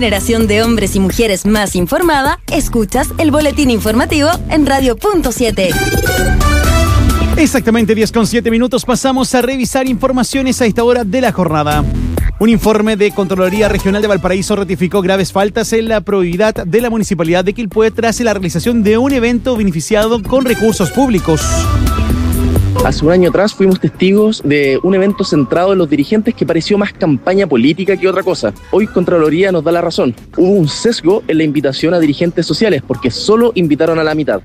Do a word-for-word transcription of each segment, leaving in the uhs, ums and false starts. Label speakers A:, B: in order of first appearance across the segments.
A: generación de hombres y mujeres más informada, escuchas el boletín informativo en Radio Punto siete.
B: Exactamente diez con siete minutos, pasamos a revisar informaciones a esta hora de la jornada. Un informe de Contraloría Regional de Valparaíso ratificó graves faltas en la probidad de la Municipalidad de Quilpué tras la realización de un evento beneficiado con recursos públicos.
C: Hace un año atrás fuimos testigos de un evento centrado en los dirigentes que pareció más campaña política que otra cosa. Hoy Contraloría nos da la razón. Hubo un sesgo en la invitación a dirigentes sociales porque solo invitaron a la mitad.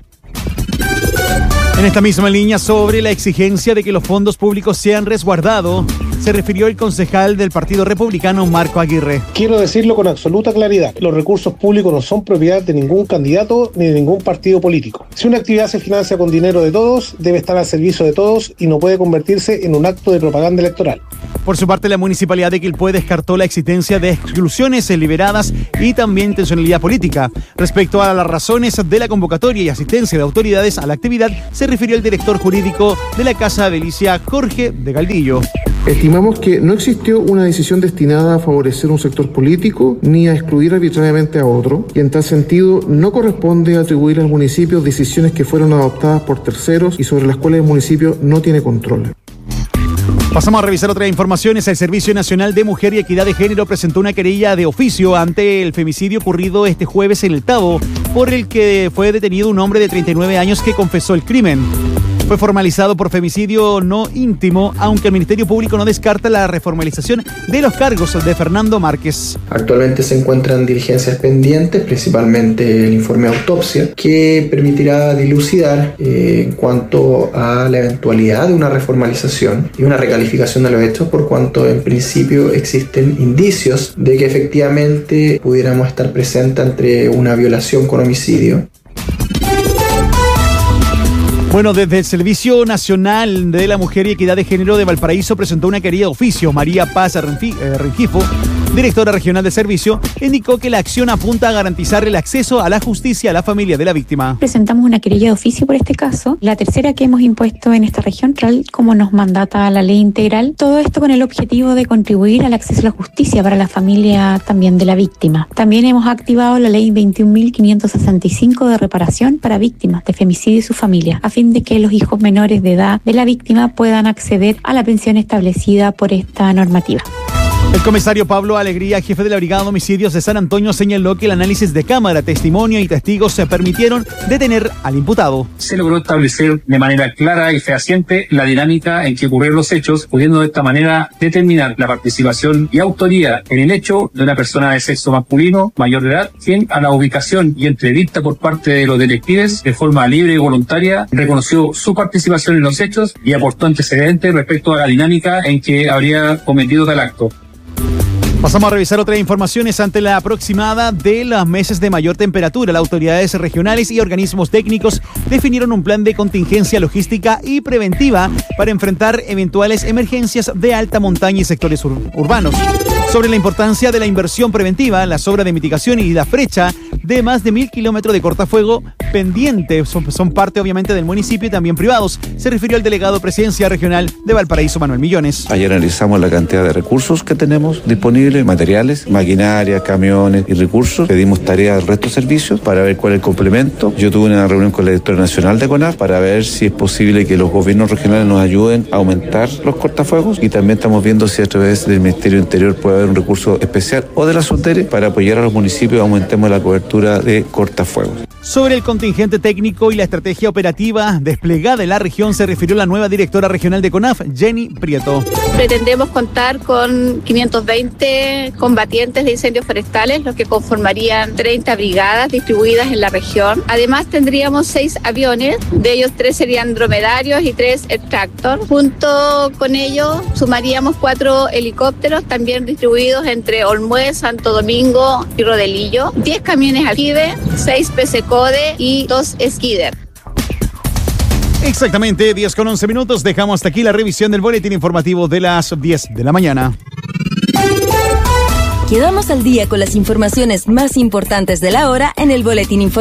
B: En esta misma línea sobre la exigencia de que los fondos públicos sean resguardados, se refirió el concejal del Partido Republicano, Marco Aguirre.
D: Quiero decirlo con absoluta claridad, los recursos públicos no son propiedad de ningún candidato ni de ningún partido político. Si una actividad se financia con dinero de todos, debe estar al servicio de todos y no puede convertirse en un acto de propaganda electoral.
B: Por su parte, la Municipalidad de Quilpué descartó la existencia de exclusiones liberadas y también intencionalidad política. Respecto a las razones de la convocatoria y asistencia de autoridades a la actividad, se refirió el director jurídico de la Casa Delicia, Jorge de Galdillo.
E: Estimamos que no existió una decisión destinada a favorecer un sector político ni a excluir arbitrariamente a otro, y en tal sentido no corresponde atribuir al municipio decisiones que fueron adoptadas por terceros y sobre las cuales el municipio no tiene control.
B: Pasamos a revisar otras informaciones. El Servicio Nacional de Mujer y Equidad de Género presentó una querella de oficio ante el femicidio ocurrido este jueves en El Tabo, por el que fue detenido un hombre de treinta y nueve años que confesó el crimen. Fue formalizado por femicidio no íntimo, aunque el Ministerio Público no descarta la reformalización de los cargos de Fernando Márquez.
F: Actualmente se encuentran diligencias pendientes, principalmente el informe de autopsia, que permitirá dilucidar eh, en cuanto a la eventualidad de una reformalización y una recalificación de los hechos, por cuanto en principio existen indicios de que efectivamente pudiéramos estar presentes entre una violación con homicidio.
B: Bueno, desde el Servicio Nacional de la Mujer y Equidad de Género de Valparaíso presentó una querella de oficio. María Paz Rengifo, directora regional de servicio, indicó que la acción apunta a garantizar el acceso a la justicia a la familia de la víctima.
G: Presentamos una querella de oficio por este caso, la tercera que hemos impuesto en esta región, tal como nos mandata la ley integral. Todo esto con el objetivo de contribuir al acceso a la justicia para la familia también de la víctima. También hemos activado la ley veintiún mil quinientos sesenta y cinco de reparación para víctimas de femicidio y su familia, a fin de que los hijos menores de edad de la víctima puedan acceder a la pensión establecida por esta normativa.
B: El comisario Pablo Alegría, jefe de la Brigada de Homicidios de San Antonio, señaló que el análisis de cámara, testimonio y testigos se permitieron detener al imputado.
H: Se logró establecer de manera clara y fehaciente la dinámica en que ocurrieron los hechos, pudiendo de esta manera determinar la participación y autoría en el hecho de una persona de sexo masculino mayor de edad, quien a la ubicación y entrevista por parte de los detectives de forma libre y voluntaria reconoció su participación en los hechos y aportó antecedentes respecto a la dinámica en que habría cometido tal acto.
B: Pasamos a revisar otras informaciones. Ante la aproximada de los meses de mayor temperatura, las autoridades regionales y organismos técnicos definieron un plan de contingencia logística y preventiva para enfrentar eventuales emergencias de alta montaña y sectores ur- urbanos. Sobre la importancia de la inversión preventiva, las obras de mitigación y la brecha de más de mil kilómetros de cortafuego pendientes son, son parte obviamente del municipio y también privados, se refirió el delegado Presidencia Regional de Valparaíso, Manuel Millones.
I: Ayer analizamos la cantidad de recursos que tenemos disponibles, materiales, maquinaria, camiones y recursos. Pedimos tareas al resto de servicios para ver cuál es el complemento. Yo tuve una reunión con la directora nacional de CONAF para ver si es posible que los gobiernos regionales nos ayuden a aumentar los cortafuegos, y también estamos viendo si a través del Ministerio Interior puede haber un recurso especial o de la SUNDERE para apoyar a los municipios, aumentemos la cobertura de cortafuegos.
B: Sobre el contingente técnico y la estrategia operativa desplegada en la región se refirió la nueva directora regional de CONAF, Jenny Prieto.
J: Pretendemos contar con quinientos veinte combatientes de incendios forestales, los que conformarían treinta brigadas distribuidas en la región. Además tendríamos seis aviones, de ellos tres serían dromedarios y tres Tractor. Junto con ello sumaríamos cuatro helicópteros también distribuidos entre Olmué, Santo Domingo y Rodelillo, diez camiones Aljibe, seis P C Code y dos Skidder.
B: Exactamente, diez con once minutos. Dejamos hasta aquí la revisión del boletín informativo de las diez de la mañana.
A: Quedamos al día con las informaciones más importantes de la hora en el boletín informativo.